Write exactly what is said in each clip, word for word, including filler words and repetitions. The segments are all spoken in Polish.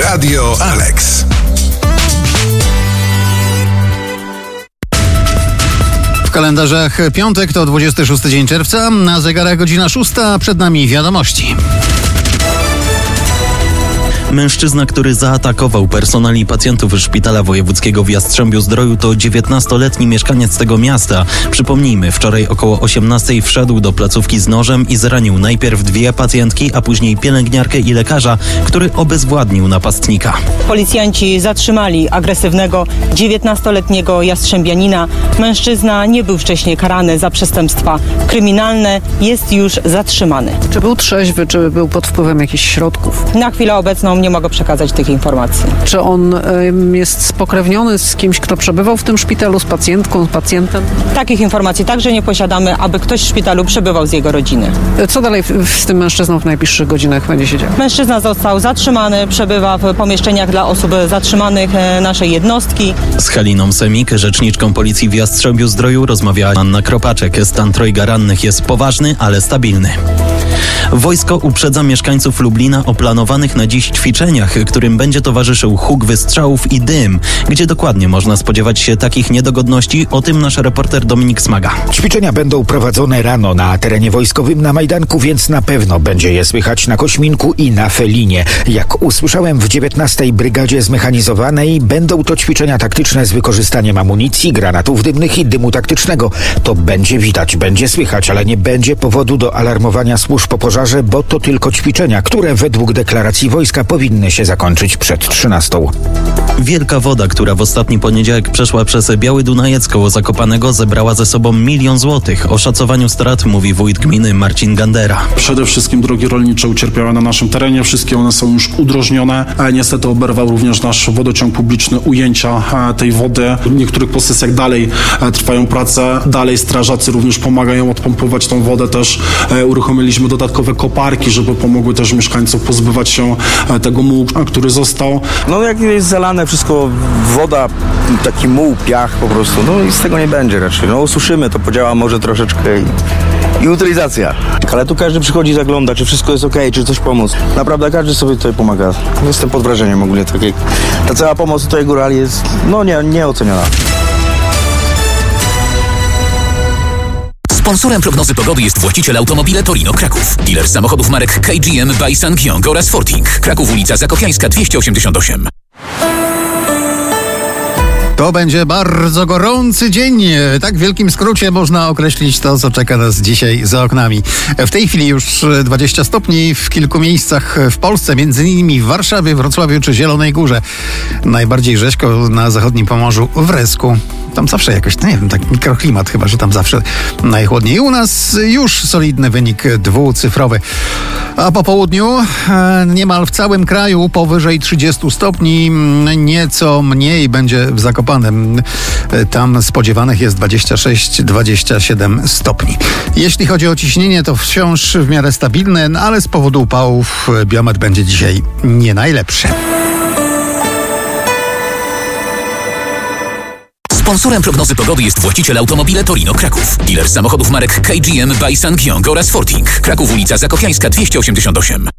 Radio Alex. W kalendarzach piątek to dwudziesty szósty dzień czerwca, na zegarach godzina szósta, przed nami wiadomości. Mężczyzna, który zaatakował personel i pacjentów Szpitala Wojewódzkiego w Jastrzębiu-Zdroju, to dziewiętnastoletni mieszkaniec tego miasta. Przypomnijmy, wczoraj około osiemnastej wszedł do placówki z nożem i zranił najpierw dwie pacjentki, a później pielęgniarkę i lekarza, który obezwładnił napastnika. Policjanci zatrzymali agresywnego dziewiętnastoletniego jastrzębianina. Mężczyzna nie był wcześniej karany za przestępstwa kryminalne, jest już zatrzymany. Czy był trzeźwy, czy był pod wpływem jakichś środków? Na chwilę obecną nie mogę przekazać tych informacji. Czy on y, jest spokrewniony z kimś, kto przebywał w tym szpitalu, z pacjentką, z pacjentem? Takich informacji także nie posiadamy, aby ktoś w szpitalu przebywał z jego rodziny. Co dalej w, z tym mężczyzną w najbliższych godzinach będzie się działo? Mężczyzna został zatrzymany, przebywa w pomieszczeniach dla osób zatrzymanych naszej jednostki. Z Haliną Semik, rzeczniczką policji w Jastrzębiu-Zdroju, rozmawiała Anna Kropaczek. Stan trojga rannych jest poważny, ale stabilny. Wojsko uprzedza mieszkańców Lublina o planowanych na dziś ćwiczeniach, którym będzie towarzyszył huk wystrzałów i dym. Gdzie dokładnie można spodziewać się takich niedogodności? O tym nasz reporter Dominik Smaga. Ćwiczenia będą prowadzone rano na terenie wojskowym na Majdanku, więc na pewno będzie je słychać na Kośminku i na Felinie. Jak usłyszałem, w dziewiętnastej Brygadzie Zmechanizowanej będą to ćwiczenia taktyczne z wykorzystaniem amunicji, granatów dymnych i dymu taktycznego. To będzie widać, będzie słychać, ale nie będzie powodu do alarmowania służb po pożarze, bo to tylko ćwiczenia, które według deklaracji wojska powinny się zakończyć przed trzynastą. Wielka woda, która w ostatni poniedziałek przeszła przez Biały Dunajec koło Zakopanego, zebrała ze sobą milion złotych. O szacowaniu strat mówi wójt gminy Marcin Gandera. Przede wszystkim drogi rolnicze ucierpiały na naszym terenie. Wszystkie one są już udrożnione. A niestety oberwał również nasz wodociąg publiczny ujęcia tej wody. W niektórych posesjach dalej trwają prace. Dalej strażacy również pomagają odpompować tą wodę. Też uruchomiliśmy dodatkowe koparki, żeby pomogły też mieszkańcom pozbywać się tego mułu, który został. No jak jest zalane wszystko, woda, taki muł, piach po prostu, no i z tego nie będzie raczej. No osuszymy, to podziała może troszeczkę i, i utylizacja. Ale tu każdy przychodzi, zagląda, czy wszystko jest okej, czy coś pomóc. Naprawdę każdy sobie tutaj pomaga. Jestem pod wrażeniem ogólnie takiej. Ta cała pomoc tutaj górali jest, no nie, nieoceniona. Sponsorem prognozy pogody jest właściciel Automobile Torino Kraków. Dealer samochodów marek K G M by Sangyong oraz Forting. Kraków, ulica Zakopiańska dwieście osiemdziesiąt osiem. To będzie bardzo gorący dzień. Tak w wielkim skrócie można określić to, co czeka nas dzisiaj za oknami. W tej chwili już dwadzieścia stopni w kilku miejscach w Polsce, między innymi w Warszawie, Wrocławiu czy Zielonej Górze. Najbardziej rzeźko na zachodnim Pomorzu w Resku. Tam zawsze jakoś, no nie wiem, tak mikroklimat chyba, że tam zawsze najchłodniej. U nas już solidny wynik dwucyfrowy. A po południu e, niemal w całym kraju powyżej trzydziestu stopni, nieco mniej będzie w Zakopanem. E, tam spodziewanych jest dwadzieścia sześć dwadzieścia siedem stopni. Jeśli chodzi o ciśnienie, to wciąż w miarę stabilne, no ale z powodu upałów biometr będzie dzisiaj nie najlepszy. Sponsorem prognozy pogody jest właściciel Automobile Torino Kraków. Dealer samochodów marek K G M by Sangyong oraz Forting. Kraków, ulica Zakopiańska dwieście osiemdziesiąt osiem.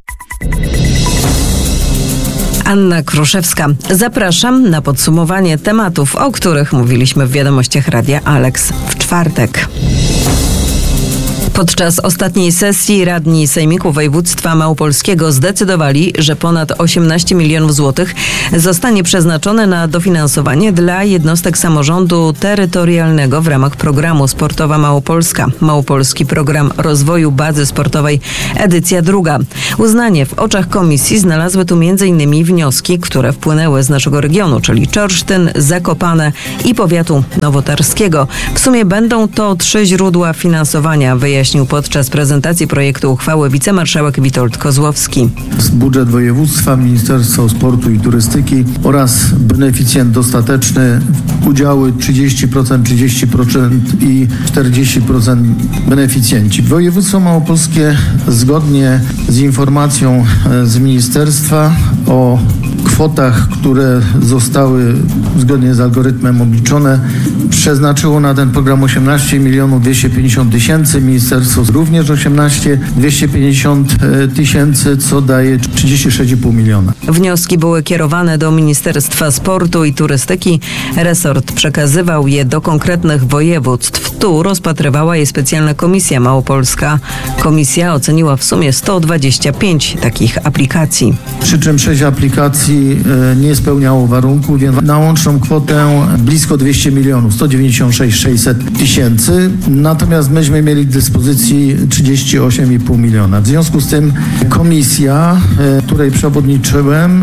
Anna Kruszewska. Zapraszam na podsumowanie tematów, o których mówiliśmy w wiadomościach Radia Alex w czwartek. Podczas ostatniej sesji radni Sejmiku Województwa Małopolskiego zdecydowali, że ponad osiemnaście milionów złotych zostanie przeznaczone na dofinansowanie dla jednostek samorządu terytorialnego w ramach programu Sportowa Małopolska. Małopolski Program Rozwoju Bazy Sportowej, edycja druga. Uznanie w oczach komisji znalazły tu między innymi wnioski, które wpłynęły z naszego regionu, czyli Czorsztyn, Zakopane i powiatu nowotarskiego. W sumie będą to trzy źródła finansowania, wyjaśnił podczas prezentacji projektu uchwały wicemarszałek Witold Kozłowski. Budżet województwa, Ministerstwo Sportu i Turystyki oraz beneficjent dostateczny, udziały trzydzieści procent, trzydzieści procent i czterdzieści procent beneficjenci. Województwo małopolskie zgodnie z informacją z ministerstwa o kwotach, które zostały zgodnie z algorytmem obliczone, przeznaczyło na ten program osiemnaście milionów dwieście pięćdziesiąt tysięcy, ministerstwo również osiemnaście dwieście pięćdziesiąt tysięcy, co daje trzydzieści sześć i pół miliona. Wnioski były kierowane do Ministerstwa Sportu i Turystyki. Resort przekazywał je do konkretnych województw. Tu rozpatrywała je specjalna komisja małopolska. Komisja oceniła w sumie sto dwadzieścia pięć takich aplikacji. Przy czym sześć aplikacji nie spełniało warunków, więc na łączną kwotę blisko dwieście milionów, sto dziewięćdziesiąt sześć tysięcy sześćset tysięcy. Natomiast myśmy mieli w dyspozycji trzydzieści osiem i pół miliona. W związku z tym komisja, której przewodniczyłem,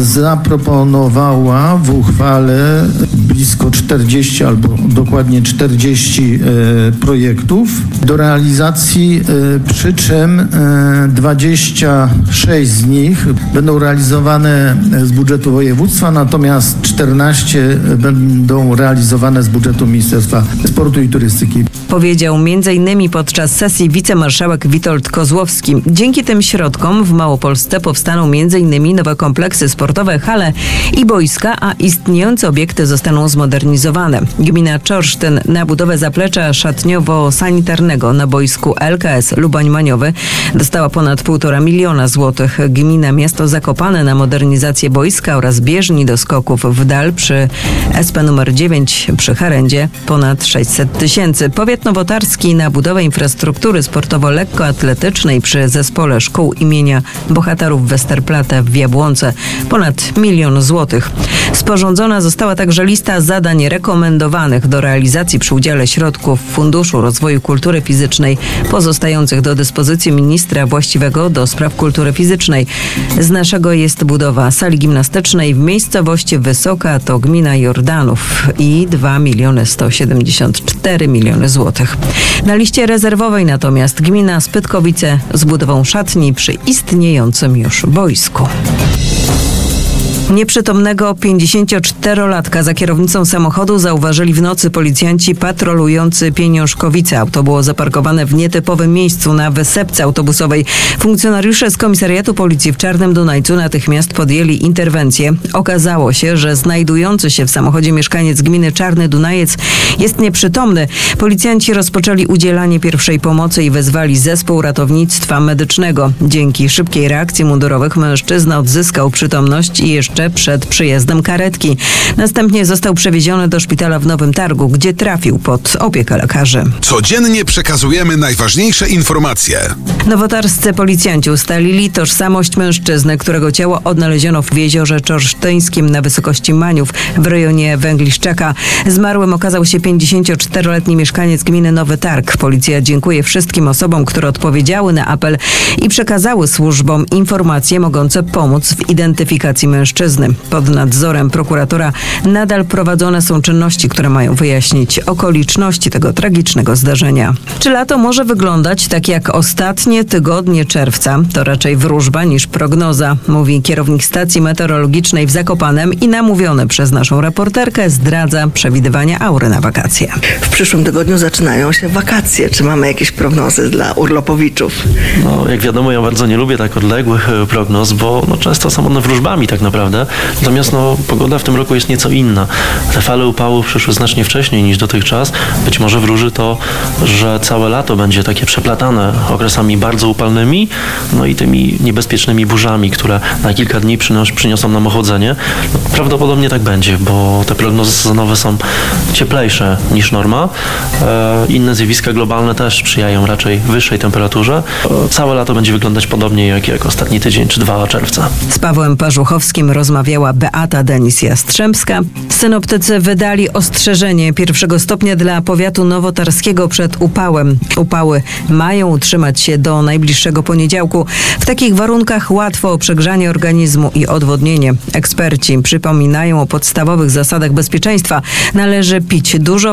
zaproponowała w uchwale blisko czterdzieści albo dokładnie czterdzieści projektów do realizacji, przy czym dwadzieścia sześć z nich będą realizowane z budżetu województwa, natomiast czternaście będą realizowane z budżetu Ministerstwa Sportu i Turystyki. Powiedział między innymi podczas sesji wicemarszałek Witold Kozłowski. Dzięki tym środkom w Małopolsce powstaną między innymi nowe kompleksy sportowe, hale i boiska, a istniejące obiekty zostaną zmodernizowane. Gmina Czorsztyn na budowę zaplecza szatniowo-sanitarnego na boisku L K S Lubań-Maniowy dostała ponad półtora miliona złotych. Gmina Miasto Zakopane na modernizację boiska oraz bieżni do skoków w dal przy S P numer dziewięć przy Harendzie ponad sześćset tysięcy. Powiat nowotarski na budowę infrastruktury sportowo-lekkoatletycznej przy zespole szkół imienia bohaterów Westerplatte w Jabłonce ponad milion złotych. Sporządzona została także lista zadań rekomendowanych do realizacji przy udziale środków Funduszu Rozwoju Kultury Fizycznej pozostających do dyspozycji ministra właściwego do spraw kultury fizycznej. Z naszego jest budowa sali gimnastycznej w miejscowości Wysoka, to gmina Jordanów i dwa miliony sto siedemdziesiąt cztery miliony złotych. Na liście rezerwowej natomiast gmina Spytkowice z budową szatni przy istniejącym już boisku. Nieprzytomnego pięćdziesięcioczterolatka za kierownicą samochodu zauważyli w nocy policjanci patrolujący Pieniążkowice. Auto było zaparkowane w nietypowym miejscu na wysepce autobusowej. Funkcjonariusze z komisariatu policji w Czarnym Dunajcu natychmiast podjęli interwencję. Okazało się, że znajdujący się w samochodzie mieszkaniec gminy Czarny Dunajec jest nieprzytomny. Policjanci rozpoczęli udzielanie pierwszej pomocy i wezwali zespół ratownictwa medycznego. Dzięki szybkiej reakcji mundurowych mężczyzna odzyskał przytomność i jeszcze przed przyjazdem karetki. Następnie został przewieziony do szpitala w Nowym Targu, gdzie trafił pod opiekę lekarzy. Codziennie przekazujemy najważniejsze informacje. Nowotarscy policjanci ustalili tożsamość mężczyzny, którego ciało odnaleziono w jeziorze czorsztyńskim na wysokości Maniów w rejonie Węgliszczaka. Zmarłym okazał się pięćdziesięcioczteroletni mieszkaniec gminy Nowy Targ. Policja dziękuję wszystkim osobom, które odpowiedziały na apel i przekazały służbom informacje mogące pomóc w identyfikacji mężczyzny. Pod nadzorem prokuratora nadal prowadzone są czynności, które mają wyjaśnić okoliczności tego tragicznego zdarzenia. Czy lato może wyglądać tak jak ostatnie tygodnie czerwca? To raczej wróżba niż prognoza, mówi kierownik stacji meteorologicznej w Zakopanem i namówiony przez naszą reporterkę zdradza przewidywania aury na wakacje. W przyszłym tygodniu zaczynają się wakacje. Czy mamy jakieś prognozy dla urlopowiczów? No, jak wiadomo, ja bardzo nie lubię tak odległych prognoz, bo no, często są one wróżbami tak naprawdę. Natomiast no, pogoda w tym roku jest nieco inna. Te fale upałów przyszły znacznie wcześniej niż dotychczas. Być może wróży to, że całe lato będzie takie przeplatane okresami bardzo upalnymi, no i tymi niebezpiecznymi burzami, które na kilka dni przynios- przyniosą nam ochłodzenie. No, prawdopodobnie tak będzie, bo te prognozy sezonowe są cieplejsze niż norma. E, inne zjawiska globalne też sprzyjają raczej wyższej temperaturze. E, całe lato będzie wyglądać podobnie jak, jak ostatni tydzień czy dwa czerwca. Z Pawłem Parzuchowskim rozmawiała Beata Denis-Jastrzębska. Synoptycy wydali ostrzeżenie pierwszego stopnia dla powiatu nowotarskiego przed upałem. Upały mają utrzymać się do najbliższego poniedziałku. W takich warunkach łatwo o przegrzanie organizmu i odwodnienie. Eksperci przypominają o podstawowych zasadach bezpieczeństwa. Należy pić dużo